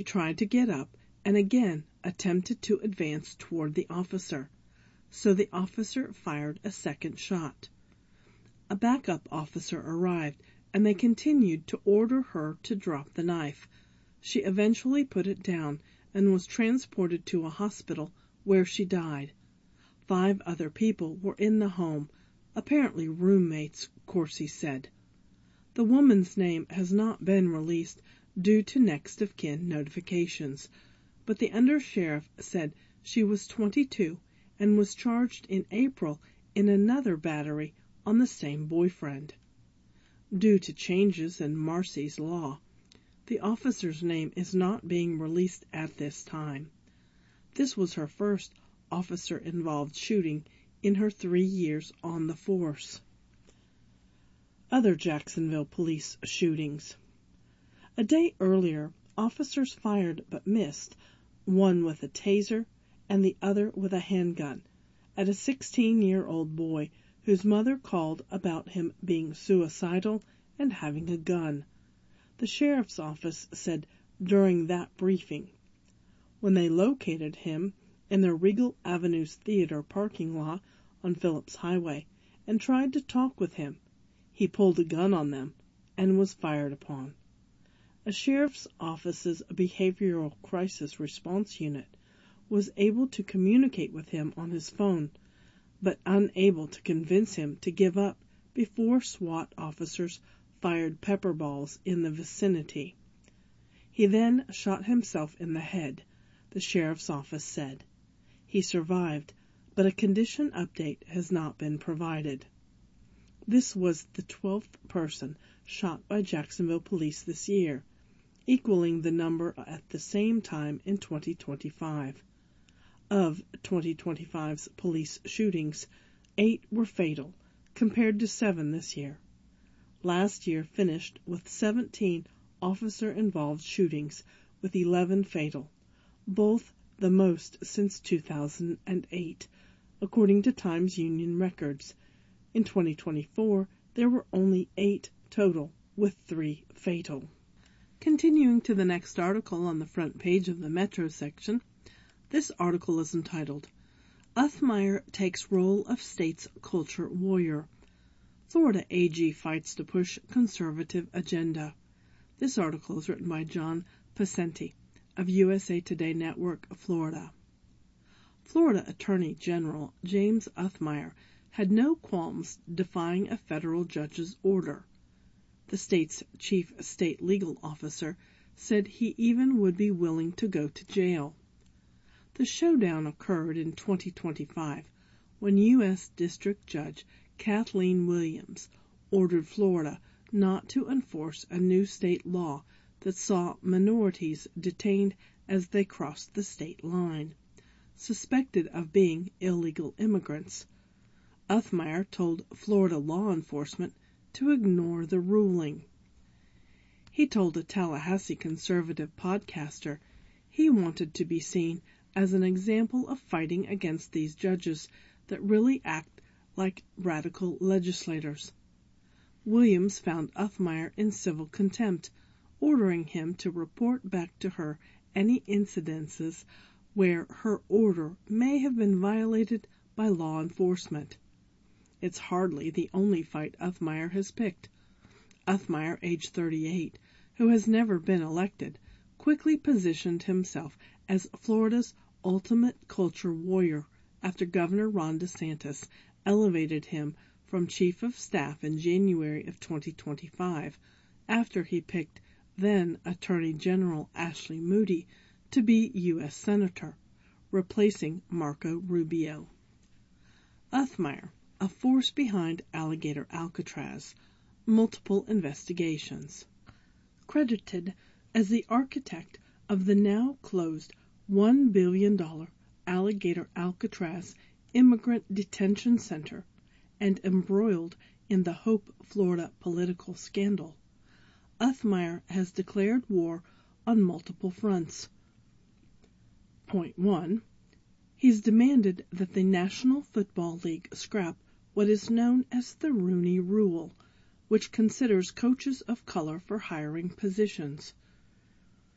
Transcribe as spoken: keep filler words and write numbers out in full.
tried to get up and again attempted to advance toward the officer, so the officer fired a second shot. A backup officer arrived, and they continued to order her to drop the knife. She eventually put it down and was transported to a hospital where she died. Five other people were in the home, apparently roommates, Corsi said. The woman's name has not been released due to next of kin notifications, but the undersheriff said she was twenty-two and was charged in April in another battery on the same boyfriend. Due to changes in Marcy's law, the officer's name is not being released at this time. This was her first officer-involved shooting in her three years on the force. Other Jacksonville police shootings. A day earlier, officers fired but missed, one with a taser and the other with a handgun, at a sixteen-year-old boy whose mother called about him being suicidal and having a gun. The sheriff's office said during that briefing. When they located him in the Regal Avenues Theater parking lot on Phillips Highway and tried to talk with him, he pulled a gun on them and was fired upon. A sheriff's office's behavioral crisis response unit was able to communicate with him on his phone, but unable to convince him to give up before SWAT officers fired pepper balls in the vicinity. He then shot himself in the head, the sheriff's office said. He survived, but a condition update has not been provided. This was the twelfth person shot by Jacksonville police this year, equaling the number at the same time in twenty twenty-five. Of twenty twenty-five's police shootings, eight were fatal, compared to seven this year. Last year finished with seventeen officer-involved shootings, with eleven fatal, both the most since two thousand eight, according to Times Union records. In twenty twenty-four, there were only eight total, with three fatal. Continuing to the next article on the front page of the Metro section, this article is entitled, Uthmeier Takes Role of State's Culture Warrior. Florida A G Fights to Push Conservative Agenda. This article is written by John Pacenti of U S A Today Network, Florida. Florida Attorney General James Uthmeier had no qualms defying a federal judge's order. The state's chief state legal officer said he even would be willing to go to jail. The showdown occurred in twenty twenty-five when U S District Judge Kathleen Williams ordered Florida not to enforce a new state law that saw minorities detained as they crossed the state line, suspected of being illegal immigrants. Uthmeier told Florida law enforcement to ignore the ruling. He told a Tallahassee conservative podcaster he wanted to be seen as an example of fighting against these judges that really act like radical legislators. Williams found Uthmeier in civil contempt, ordering him to report back to her any incidences where her order may have been violated by law enforcement. It's hardly the only fight Uthmeier has picked. Uthmeier, age thirty-eight, who has never been elected, quickly positioned himself as Florida's ultimate culture warrior after Governor Ron DeSantis elevated him from Chief of Staff in January of twenty twenty-five, after he picked then Attorney General Ashley Moody to be U S Senator, replacing Marco Rubio. Uthmeier, a force behind Alligator Alcatraz, multiple investigations. Credited as the architect of the now closed one billion dollars Alligator Alcatraz Immigrant Detention Center and embroiled in the Hope, Florida political scandal, Uthmeier has declared war on multiple fronts. Point one. He's demanded that the National Football League scrap what is known as the Rooney Rule, which considers coaches of color for hiring positions.